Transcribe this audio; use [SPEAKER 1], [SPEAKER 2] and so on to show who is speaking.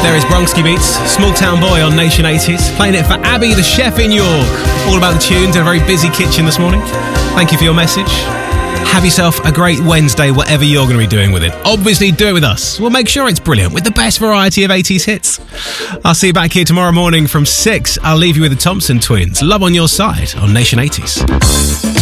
[SPEAKER 1] There is Bronski Beats, Small Town Boy on Nation 80s, playing it for Abby, the chef in York. All about the tunes in a very busy kitchen this morning. Thank you for your message. Have yourself a great Wednesday, whatever you're going to be doing with it. Obviously, do it with us. We'll make sure it's brilliant with the best variety of 80s hits. I'll see you back here tomorrow morning from 6. I'll leave you with the Thompson Twins. Love on Your Side on Nation 80s.